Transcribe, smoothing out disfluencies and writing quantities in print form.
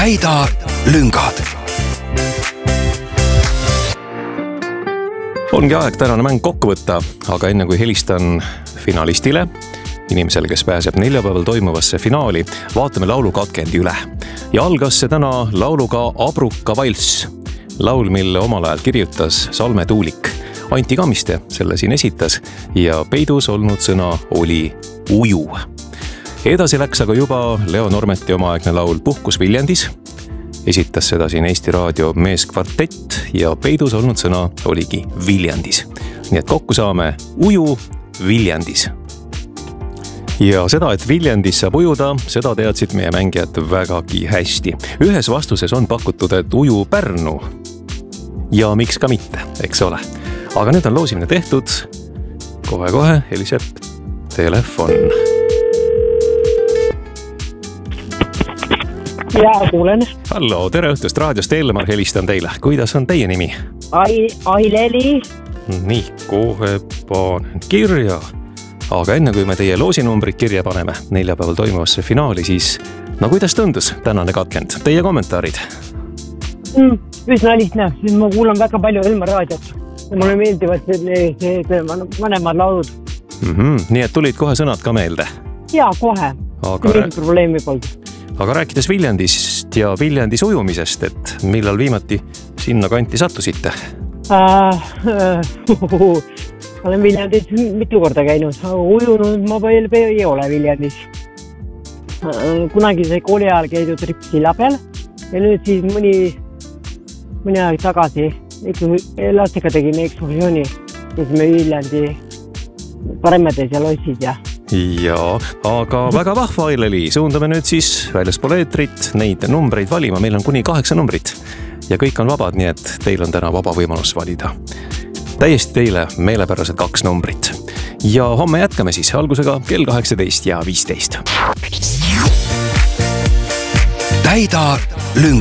täida lüngad. Ongi aeg tänane mäng kokku võtta, aga enne kui helistan finalistile, inimesele, kes pääseb neljapäeval toimuvasse finaali, vaatame laulukatkendi üle. Ja algas see täna lauluga Abruka valss. Laul, mille omal ajal kirjutas Salme Tuulik. Anti Kamiste selle siin esitas ja peidus olnud sõna oli uju. Edasi läks aga juba Leo Normeti omaaegne laul Puhkus Viljandis. Esitas seda siin Eesti Raadio meeskvartett ja peidus olnud sõna oligi Viljandis. Nii et kokku saame uju Viljandis. Ja seda, et Viljandis saab ujuda, seda teadsid meie mängijad vägagi hästi. Ühes vastuses on pakutud, et uju Pärnu. Ja miks ka mitte, eks ole. Aga nüüd on loosimine tehtud. Kohe heliseb telefon. Jaa, kuulen. Hallo, tere õhtust raadiost, Elmar helistan teile. Kuidas on teie nimi? Aileli. Nii, kohe panen kirja. Aga enne kui me teie loosinumbrid kirja paneme neljapäeval toimuvasse finaali, siis kuidas tundus tänane katkend? Teie kommentaarid? Üsna lihtne, siis ma kuulan väga palju Elmar raadiot. Ja mulle meeldivad need vanemad laulud. Nii et tulid kohe sõnad ka meelde? Jaa, kohe. Mingi probleemi polnud. Aga rääkides Viljandist ja Viljandis ujumisest, et millal viimati sinna kanti sattusite? Olen Viljandis mitu korda käinud, aga ujunud ma veel ei ole Viljandis. Kunagi sai kooli ajal käidud Ripsilla peal ja nüüd siis mõni aeg tagasi lastega tegime ekskursiooni, siis me Viljandi Paremades ja Lossid ja... Jaa, aga väga vahva Aileli. Suundame nüüd siis väljaspool eetrit neid numbreid valima. Meil on kuni 8 numbrit ja kõik on vabad, nii et teil on täna vaba võimalus valida. Täiesti teile meelepärased 2 numbrit. Ja homme jätkame siis algusega kell 18 ja 15. Täida lüngad.